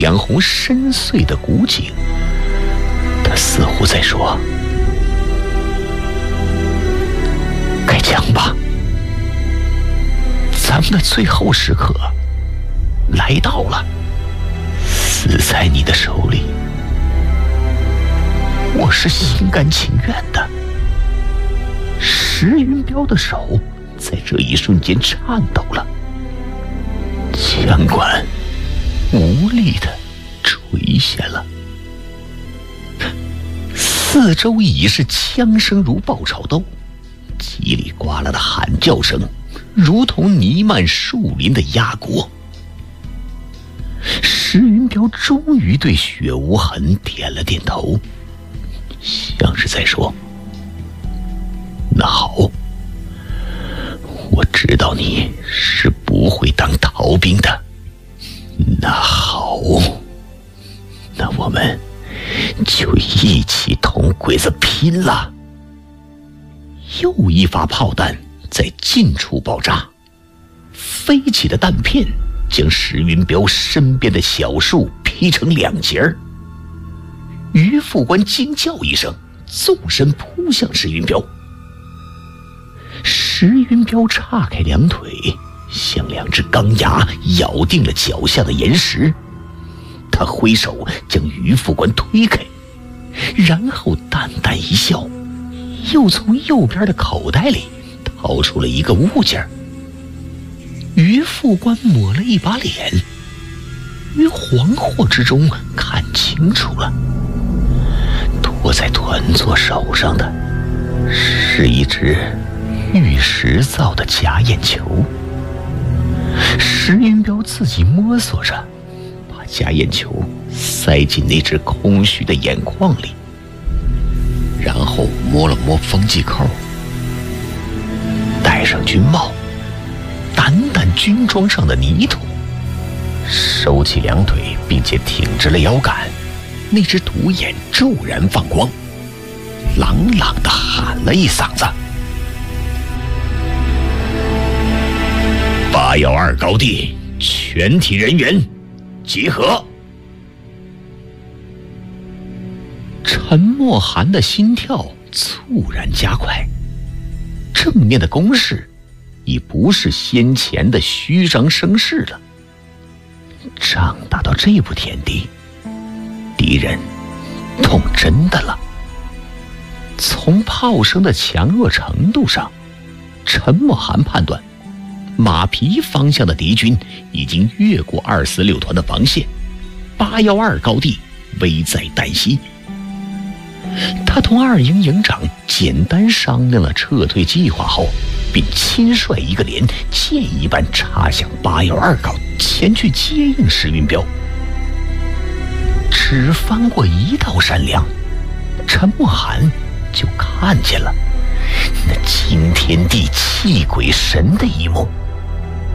杨红深邃的古井，他似乎在说：“该讲吧，咱们的最后时刻来到了，死在你的手里，我是心甘情愿的。”石云彪的手在这一瞬间颤抖了，枪管无力地垂下了，四周已是枪声如爆炒豆，叽里呱啦的喊叫声如同弥漫树林的鸭锅。石云彪终于对雪无痕点了点头，像是在说：“那好，我知道你是不会当逃兵的。那好，那我们就一起同鬼子拼了。”又一发炮弹在近处爆炸，飞起的弹片将石云彪身边的小树劈成两截儿。于副官惊叫一声，纵身扑向石云彪。石云彪岔开两腿，像两只钢牙咬定了脚下的岩石。他挥手将于副官推开，然后淡淡一笑，又从右边的口袋里掏出了一个物件。于副官抹了一把脸，于惶惑之中看清楚了，托在团座手上的是一只玉石造的假眼球。石云彪自己摸索着，把假眼球塞进那只空虚的眼眶里，然后摸了摸风纪扣，戴上军帽，掸掸军装上的泥土，收起两腿，并且挺直了腰杆，那只独眼骤然放光，朗朗地喊了一嗓子：“812高地全体人员集合！”陈默涵的心跳猝然加快，正面的攻势已不是先前的虚张声势了。仗打到这步田地，敌人动真的了。从炮声的强弱程度上，陈默涵判断马皮方向的敌军已经越过246团的防线，812高地危在旦夕。他同二营营长简单商量了撤退计划后，并亲率一个连箭一般插向812高，前去接应石云彪。只翻过一道山梁，陈默涵就看见了那惊天地泣鬼神的一幕。